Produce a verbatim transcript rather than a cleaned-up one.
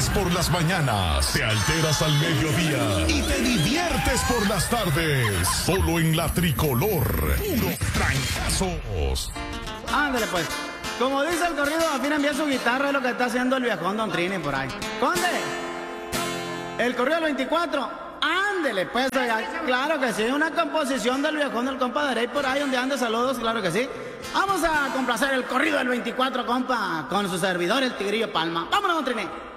por las mañanas, te alteras al mediodía y te diviertes por las tardes. Solo en la Tricolor. Puro trancazos. Ándale pues. Como dice el corrido, afina envía su guitarra, es lo que está haciendo el viejón Don Trini por ahí. ¡Conde! El corrido del veinticuatro. Ándele pues, oiga. Claro que sí, una composición del viejón del compa de Rey por ahí donde anda, saludos, claro que sí. Vamos a complacer el corrido del veinticuatro, compa, con su servidor, el Tigrillo Palma. ¡Vámonos, Don Trini!